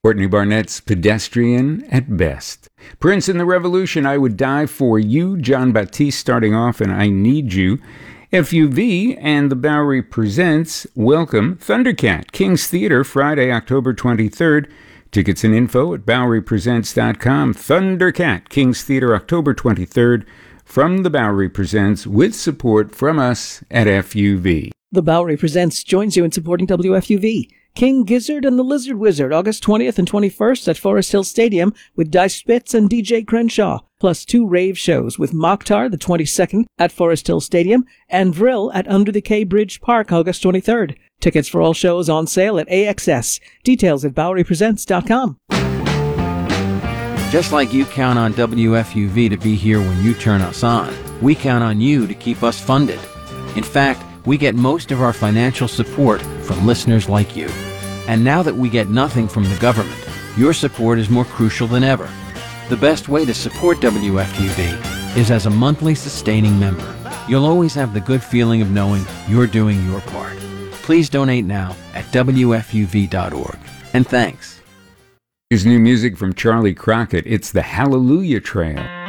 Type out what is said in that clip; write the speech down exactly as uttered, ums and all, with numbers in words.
Courtney Barnett's Pedestrian at Best. Prince and the Revolution, I Would Die For You. John Batiste starting off, and I Need You. F U V and the Bowery Presents welcome Thundercat, King's Theater, Friday, October twenty-third. Tickets and info at bowery presents dot com. Thundercat, King's Theater, October twenty-third, from the Bowery Presents, with support from us at F U V. The Bowery Presents joins you in supporting W F U V. King Gizzard and the Lizard Wizard, August twentieth and twenty-first at Forest Hill Stadium with Dice Spitz and D J Crenshaw, plus two rave shows with Mokhtar the twenty-second at Forest Hill Stadium and Vril at Under the K Bridge Park, August twenty-third. Tickets for all shows on sale at A X S. Details at bowery presents dot com. Just like you count on W F U V to be here when you turn us on, we count on you to keep us funded. In fact, we get most of our financial support from listeners like you. And now that we get nothing from the government, your support is more crucial than ever. The best way to support W F U V is as a monthly sustaining member. You'll always have the good feeling of knowing you're doing your part. Please donate now at W F U V dot org. And thanks. Here's new music from Charlie Crockett. It's the Hallelujah Trail.